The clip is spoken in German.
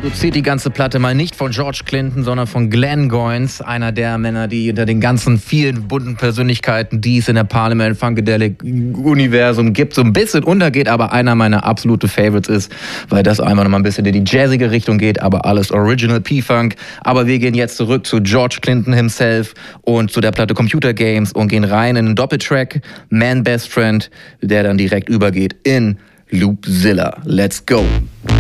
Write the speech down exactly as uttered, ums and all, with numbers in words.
Produziert die ganze Platte mal nicht von George Clinton, sondern von Glenn Goins, einer der Männer, die hinter den ganzen vielen bunten Persönlichkeiten, die es in der Parliament Funkadelic Universum gibt, so ein bisschen untergeht, aber einer meiner absolute Favorites ist, weil das einfach nochmal ein bisschen in die jazzige Richtung geht, aber alles Original P-Funk. Aber wir gehen jetzt zurück zu George Clinton himself und zu der Platte Computer Games und gehen rein in einen Doppeltrack, Man Best Friend, der dann direkt übergeht in Loopzilla. Let's go!